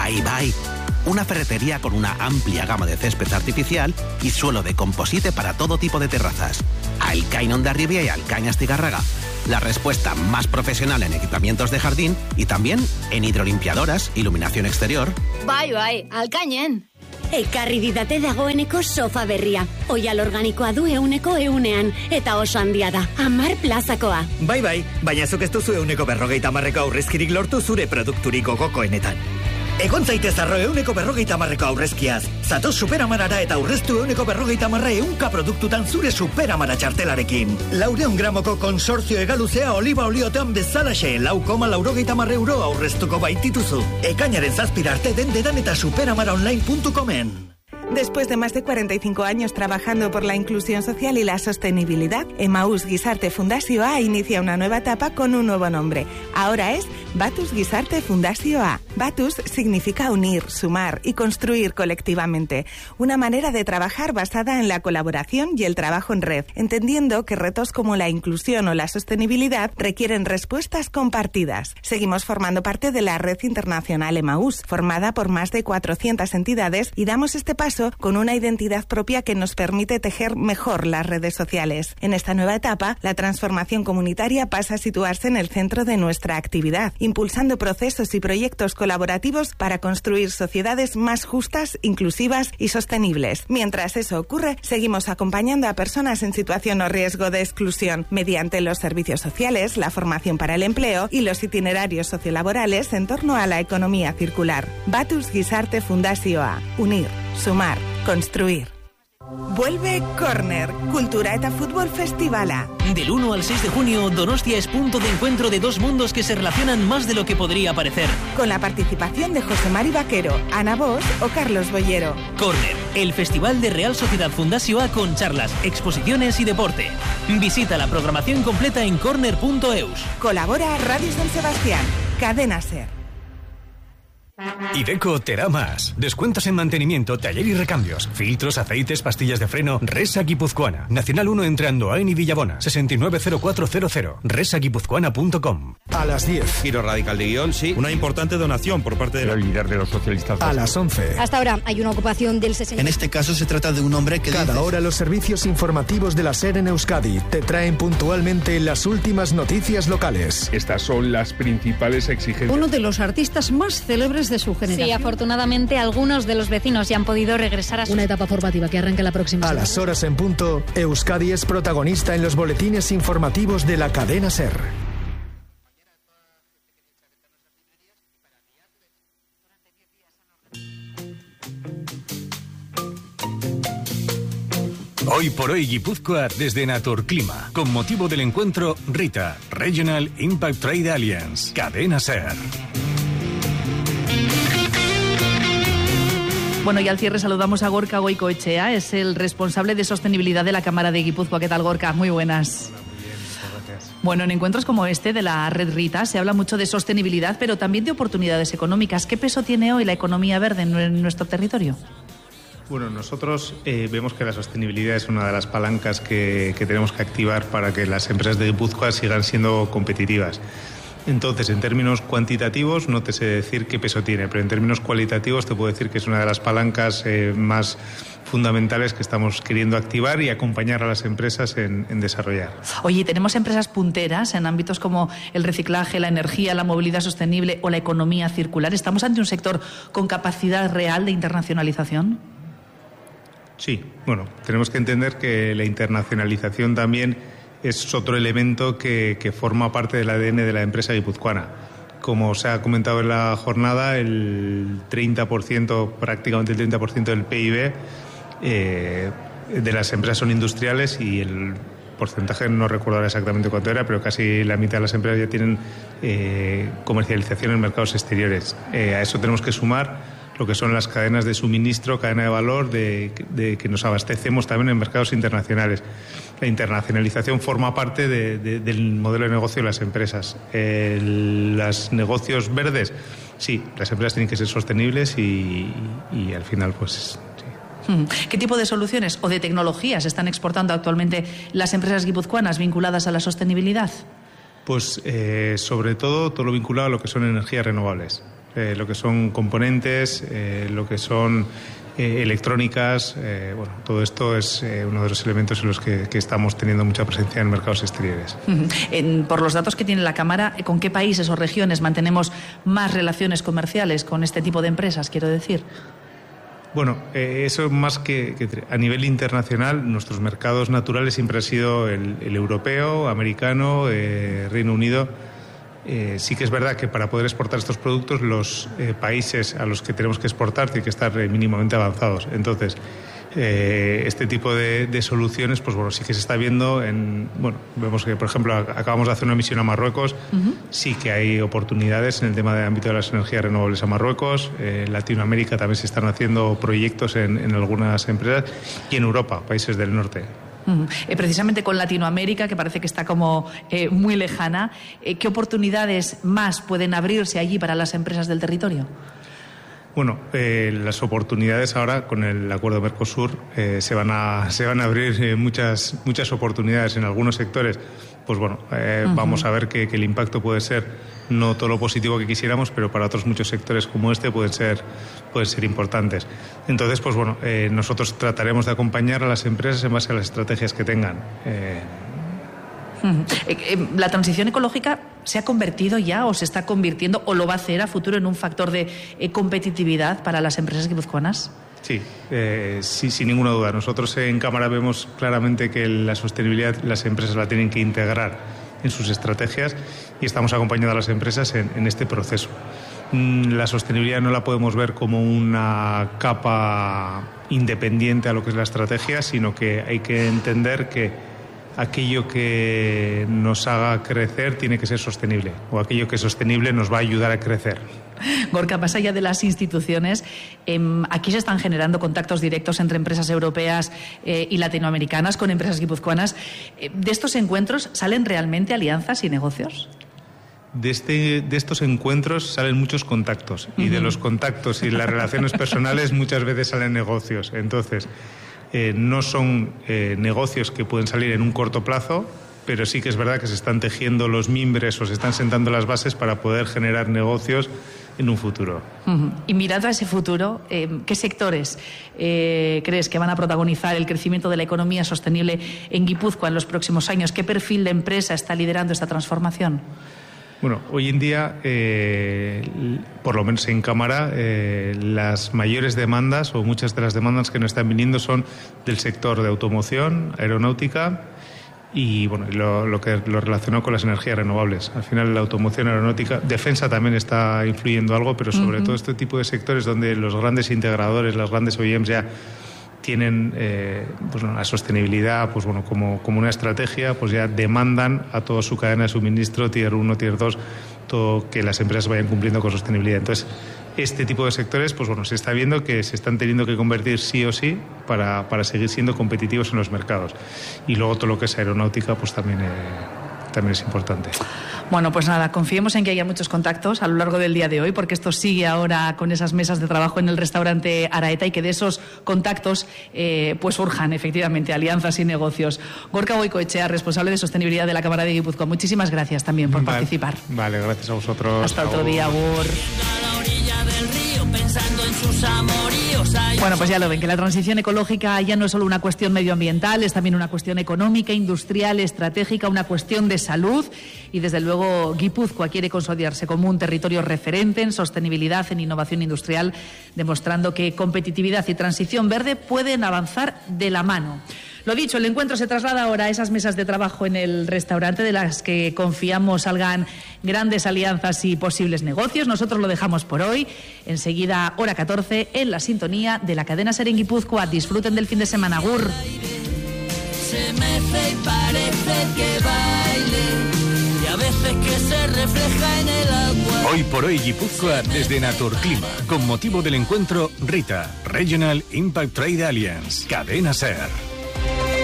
Bye Bye, una ferretería con una amplia gama de césped artificial y suelo de composite para todo tipo de terrazas. Alcain Hondarribia y Alcain Astigarraga. La respuesta más profesional en equipamientos de jardín y también en hidrolimpiadoras, iluminación exterior. Bai, Alcainen. Ekarri didate dagoeneko sofa berria. Oial organikoa du euneko eunean. Eta oso handia da. 10 plazakoa. Bai, baina zuk ez duzu euneko 50 aurrezkirik lortu zure produkturiko gokoenetan. Egon zaitez arro euneko 50 aurrezkiaz. Zatoz Superamarara eta aurreztu euneko 50 ehunka produktutan zure Superamara txartelarekin. 400 gramoko konsortzio egaluzea oliba oliotean bezalaxe 4,90 euro aurreztuko baitituzu. Ekainaren 7 arte dendetan eta superamaraonline.comen. Después de más de 45 años trabajando por la inclusión social y la sostenibilidad, Emaús Gizarte Fundazioa inicia una nueva etapa con un nuevo nombre. Ahora es Batus Gizarte Fundazioa. Batus significa unir, sumar y construir colectivamente. Una manera de trabajar basada en la colaboración y el trabajo en red, entendiendo que retos como la inclusión o la sostenibilidad requieren respuestas compartidas. Seguimos formando parte de la red internacional Emaús, formada por más de 400 entidades, y damos este paso con una identidad propia que nos permite tejer mejor las redes sociales. En esta nueva etapa, la transformación comunitaria pasa a situarse en el centro de nuestra actividad, impulsando procesos y proyectos colaborativos para construir sociedades más justas, inclusivas y sostenibles. Mientras eso ocurre, seguimos acompañando a personas en situación o riesgo de exclusión mediante los servicios sociales, la formación para el empleo y los itinerarios sociolaborales en torno a la economía circular. Batus Gizarte Fundazioa. Unir, sumar, construir. Vuelve Corner, Cultura eta Fútbol Festivala. Del 1 al 6 de junio, Donostia es punto de encuentro de dos mundos que se relacionan más de lo que podría parecer. Con la participación de José Mari Vaquero, Ana Bosch o Carlos Boyero. Corner, el festival de Real Sociedad Fundazioa con charlas, exposiciones y deporte. Visita la programación completa en corner.eus. Colabora Radio San Sebastián, Cadena Ser. Iveco te da más. Descuentos en mantenimiento, taller y recambios. Filtros, aceites, pastillas de freno. Resa Guipuzcoana. Nacional 1 entre Andoain y Villabona. 690400. resaguipuzcoana.com. A las 10. Giro radical de guión, sí. Una importante donación por parte del líder de los socialistas. A las 11. Hasta ahora hay una ocupación del 60%. En este caso se trata de un hombre que cada hora los servicios informativos de la SER en Euskadi te traen puntualmente las últimas noticias locales. Estas son las principales exigencias. Uno de los artistas más célebres de su generación. Sí, afortunadamente algunos de los vecinos ya han podido regresar a una etapa formativa que arranca la próxima semana. A las horas en punto, Euskadi es protagonista en los boletines informativos de la cadena SER. Hoy por hoy Guipúzcoa desde Naturclima, con motivo del encuentro RITA, Regional Impact Trade Alliance, Cadena SER. Bueno, y al cierre saludamos a Gorka Goicoechea, es el responsable de sostenibilidad de la Cámara de Guipúzcoa. ¿Qué tal, Gorka? Muy buenas. Hola, muy bien, muchas gracias. Bueno, en encuentros como este de la Red RITA se habla mucho de sostenibilidad, pero también de oportunidades económicas. ¿Qué peso tiene hoy la economía verde en nuestro territorio? Bueno, nosotros vemos que la sostenibilidad es una de las palancas que tenemos que activar para que las empresas de Guipúzcoa sigan siendo competitivas. Entonces, en términos cuantitativos no te sé decir qué peso tiene, pero en términos cualitativos te puedo decir que es una de las palancas más fundamentales que estamos queriendo activar y acompañar a las empresas en desarrollar. Oye, tenemos empresas punteras en ámbitos como el reciclaje, la energía, la movilidad sostenible o la economía circular. ¿Estamos ante un sector con capacidad real de internacionalización? Sí, bueno, tenemos que entender que la internacionalización también es otro elemento que forma parte del ADN de la empresa guipuzcoana. Como se ha comentado en la jornada, el 30%, prácticamente el 30% del PIB de las empresas son industriales y el porcentaje no recuerdo ahora exactamente cuánto era, pero casi la mitad de las empresas ya tienen comercialización en mercados exteriores. A eso tenemos que sumar lo que son las cadenas de suministro, cadena de valor, de que nos abastecemos también en mercados internacionales. La internacionalización forma parte del modelo de negocio de las empresas. Los negocios verdes, sí, las empresas tienen que ser sostenibles y al final, pues sí. ¿Qué tipo de soluciones o de tecnologías están exportando actualmente las empresas guipuzcoanas vinculadas a la sostenibilidad? Pues sobre todo lo vinculado a lo que son energías renovables. lo que son componentes, lo que son electrónicas, bueno, todo esto es uno de los elementos en los que estamos teniendo mucha presencia en mercados exteriores. Por los datos que tiene la Cámara, ¿con qué países o regiones mantenemos más relaciones comerciales con este tipo de empresas, quiero decir? Bueno, eso más que a nivel internacional, nuestros mercados naturales siempre han sido el europeo, americano, Reino Unido. Sí que es verdad que para poder exportar estos productos los países a los que tenemos que exportar tienen que estar mínimamente avanzados. Entonces, este tipo de soluciones, pues bueno, sí que se está viendo vemos que, por ejemplo, acabamos de hacer una misión a Marruecos. Sí que hay oportunidades en el tema del ámbito de las energías renovables a Marruecos. En Latinoamérica también se están haciendo proyectos en algunas empresas, y en Europa, países del norte. Precisamente con Latinoamérica, que parece que está como muy lejana, ¿qué oportunidades más pueden abrirse allí para las empresas del territorio? Bueno, las oportunidades ahora con el acuerdo Mercosur se van a abrir muchas oportunidades en algunos sectores. Pues bueno, vamos a ver que el impacto puede ser no todo lo positivo que quisiéramos, pero para otros muchos sectores como este pueden ser importantes. Entonces, pues bueno, nosotros trataremos de acompañar a las empresas en base a las estrategias que tengan. ¿La transición ecológica se ha convertido ya o se está convirtiendo o lo va a hacer a futuro en un factor de competitividad para las empresas guipuzcoanas? Sí, sin ninguna duda. Nosotros en Cámara vemos claramente que la sostenibilidad las empresas la tienen que integrar en sus estrategias, y estamos acompañando a las empresas en este proceso. La sostenibilidad no la podemos ver como una capa independiente a lo que es la estrategia, sino que hay que entender que aquello que nos haga crecer tiene que ser sostenible, o aquello que es sostenible nos va a ayudar a crecer. Gorka, más allá de las instituciones, aquí se están generando contactos directos entre empresas europeas y latinoamericanas con empresas guipuzcoanas. ¿De estos encuentros salen realmente alianzas y negocios? De estos encuentros salen muchos contactos, y de los contactos y las relaciones personales muchas veces salen negocios. Entonces, no son negocios que pueden salir en un corto plazo, pero sí que es verdad que se están tejiendo los mimbres o se están sentando las bases para poder generar negocios en un futuro. Y mirando a ese futuro, ¿qué sectores crees que van a protagonizar el crecimiento de la economía sostenible en Guipúzcoa en los próximos años? ¿Qué perfil de empresa está liderando esta transformación? Bueno, hoy en día, por lo menos en Cámara, las mayores demandas o muchas de las demandas que nos están viniendo son del sector de automoción, aeronáutica y bueno, lo relacionado con las energías renovables. Al final la automoción, aeronáutica, defensa también está influyendo algo, pero sobre todo este tipo de sectores donde los grandes integradores, las grandes OEMs ya tienen la sostenibilidad como una estrategia, pues ya demandan a toda su cadena de suministro, Tier 1, Tier 2, todo, que las empresas vayan cumpliendo con sostenibilidad. Entonces, este tipo de sectores, se está viendo que se están teniendo que convertir sí o sí para seguir siendo competitivos en los mercados. Y luego todo lo que es aeronáutica, pues también es importante. Bueno, pues nada, confiemos en que haya muchos contactos a lo largo del día de hoy, porque esto sigue ahora con esas mesas de trabajo en el restaurante Araeta, y que de esos contactos surjan efectivamente alianzas y negocios. Gorka Goikoetxea, responsable de sostenibilidad de la Cámara de Guipúzcoa, muchísimas gracias también por participar. Vale, gracias a vosotros. Hasta otro día, Agur. Bueno, pues ya lo ven, que la transición ecológica ya no es solo una cuestión medioambiental, es también una cuestión económica, industrial, estratégica, una cuestión de salud, y desde luego Guipúzcoa quiere consolidarse como un territorio referente en sostenibilidad, en innovación industrial, demostrando que competitividad y transición verde pueden avanzar de la mano. Lo dicho, el encuentro se traslada ahora a esas mesas de trabajo en el restaurante, de las que confiamos salgan grandes alianzas y posibles negocios. Nosotros lo dejamos por hoy. Enseguida, hora 14, en la sintonía de la cadena SER en Guipúzcoa. Disfruten del fin de semana. Agur. Se mece y parece que baile, y a veces que se refleja en el agua. Hoy por hoy Guipúzcoa desde Naturclima, con motivo del encuentro RITA, Regional Impact Trade Alliance, cadena SER.